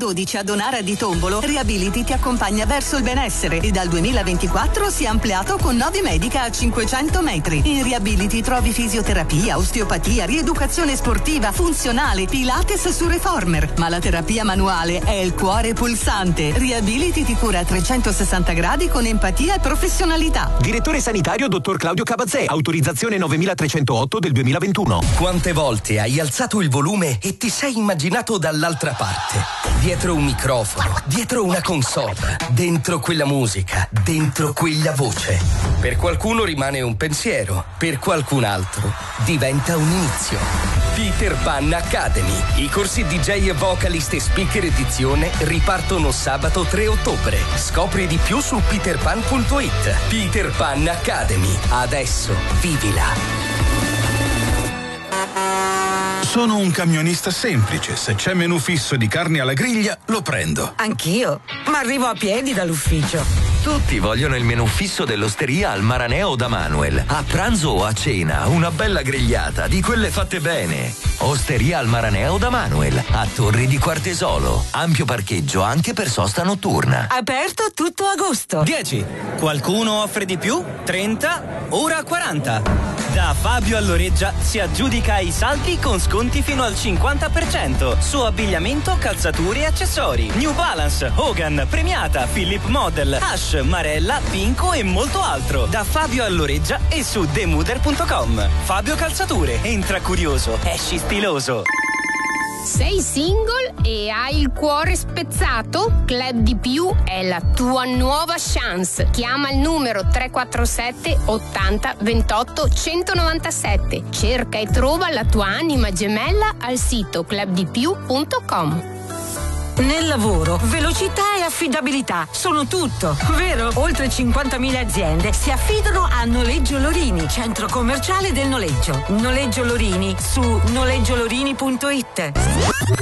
2012 ad Onara di Tombolo, Reability ti accompagna verso il benessere e dal 2024 si è ampliato con Novi Medica a 500 metri. In Reability trovi fisioterapia, osteopatia, rieducazione sportiva, funzionale, Pilates su Reformer. Ma la terapia manuale è il cuore pulsante. Reability ti cura a 360 gradi con empatia e professionalità. Direttore sanitario dottor Claudio Cavazzè, autorizzazione 9308 del 2021. Quante volte hai alzato il volume e ti sei immaginato dall'altra parte? Dietro un microfono, dietro una console, dentro quella musica, dentro quella voce. Per qualcuno rimane un pensiero, per qualcun altro diventa un inizio. Peter Pan Academy. I corsi DJ, vocalist e speaker edizione ripartono sabato 3 ottobre. Scopri di più su peterpan.it. Peter Pan Academy. Adesso vivila. Sono un camionista semplice. Se c'è menù fisso di carne alla griglia, lo prendo. Anch'io, ma arrivo a piedi dall'ufficio. Tutti vogliono il menù fisso dell'osteria al Maraneo da Manuel. A pranzo o a cena, una bella grigliata, di quelle fatte bene. Osteria al Maraneo da Manuel, a Torri di Quartesolo. Ampio parcheggio anche per sosta notturna. Aperto tutto agosto. 10. Qualcuno offre di più? 30. Ora 40. Da Fabio Alloreggia si aggiudica i saldi con sconti fino al 50% su abbigliamento, calzature e accessori. New Balance, Hogan, Premiata, Philip Model, Ash, Marella, Pinco e molto altro. Da Fabio Alloreggia e su demuder.com. Fabio Calzature, entra curioso, esci stiloso. Sei single e hai il cuore spezzato? Club di Più è la tua nuova chance. Chiama il numero 347 80 28 197. Cerca e trova la tua anima gemella al sito clubdipiù.com. Nel lavoro, velocità e affidabilità sono tutto, vero? Oltre 50.000 aziende si affidano a Noleggio Lorini, centro commerciale del noleggio. Noleggio Lorini su noleggiolorini.it.